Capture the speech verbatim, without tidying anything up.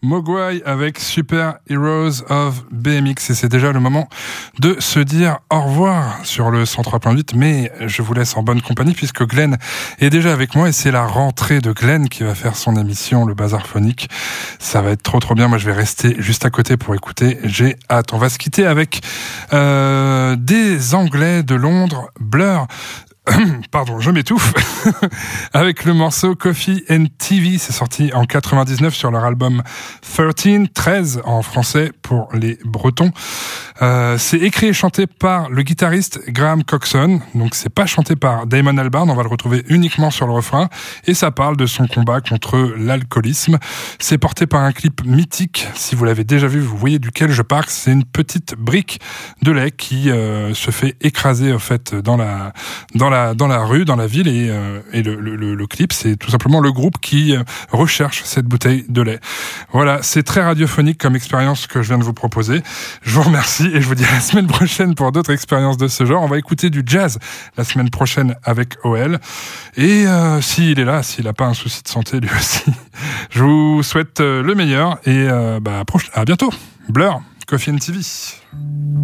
Mogwai avec Super Heroes of B M X, et c'est déjà le moment de se dire au revoir sur le cent trois virgule huit, mais je vous laisse en bonne compagnie puisque Glenn est déjà avec moi et c'est la rentrée de Glenn qui va faire son émission, le Bazar Phonique. Ça va être trop trop bien, moi je vais rester juste à côté pour écouter, j'ai hâte. On va se quitter avec euh, des Anglais de Londres, Blur. Pardon, je m'étouffe. Avec le morceau Coffee and T V, c'est sorti en quatre-vingt-dix-neuf sur leur album treize, treize en français pour les Bretons. Euh, c'est écrit et chanté par le guitariste Graham Coxon, donc c'est pas chanté par Damon Albarn, on va le retrouver uniquement sur le refrain, et ça parle de son combat contre l'alcoolisme. C'est porté par un clip mythique, si vous l'avez déjà vu, vous voyez duquel je parle, c'est une petite brique de lait qui euh, se fait écraser en fait dans la dans la dans la rue, dans la ville, et, euh, et le, le, le clip, c'est tout simplement le groupe qui euh, recherche cette bouteille de lait. Voilà, c'est très radiophonique comme expérience que je viens de vous proposer. Je vous remercie et je vous dis à la semaine prochaine pour d'autres expériences de ce genre. On va écouter du jazz la semaine prochaine avec O L. Et euh, s'il est là, s'il n'a pas un souci de santé lui aussi, je vous souhaite euh, le meilleur et euh, bah, à bientôt. Blur, Coffee and T V.